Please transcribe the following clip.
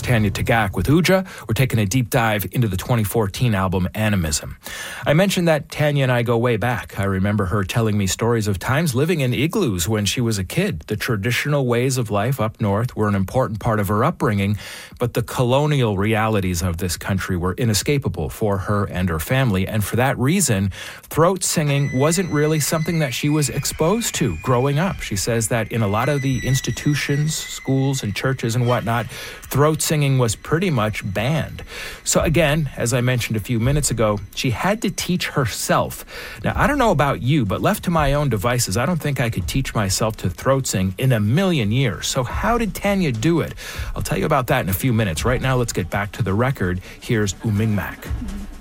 Tanya Tagaq with Uja. We're taking a deep dive into the 2014 album Animism. I mentioned that Tanya and I go way back. I remember her telling me stories of times living in igloos when she was a kid. The traditional ways of life up north were an important part of her upbringing, but the colonial realities of this country were inescapable for her and her family, and for that reason, throat singing wasn't really something that she was exposed to growing up. She says that in a lot of the institutions, schools and churches and whatnot, throat singing was pretty much banned. So again, as I mentioned a few minutes ago, she had to teach herself. Now, I don't know about you, but left to my own devices, I don't think I could teach myself to throat sing in a million years. So how did Tanya do it? I'll tell you about that in a few minutes. Right now, let's get back to the record. Here's U Ming Mak.